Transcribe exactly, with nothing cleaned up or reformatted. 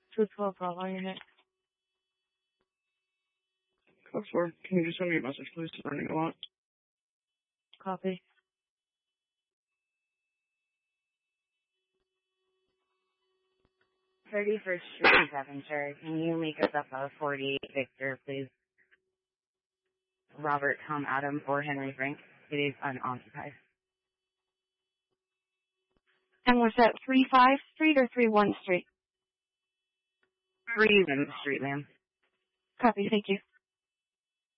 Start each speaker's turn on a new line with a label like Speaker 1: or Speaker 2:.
Speaker 1: two twelve Bravo unit.
Speaker 2: Code four, can you just send me a message, please? Running a lot.
Speaker 1: Copy.
Speaker 3: thirty-first Street, Devonshire. Can you make us up a forty-eight Victor, please? Robert Tom Adam for Henry Frank. It is unoccupied.
Speaker 4: And was that three five Street or three one Street?
Speaker 3: three one Street, ma'am.
Speaker 4: Copy, thank you.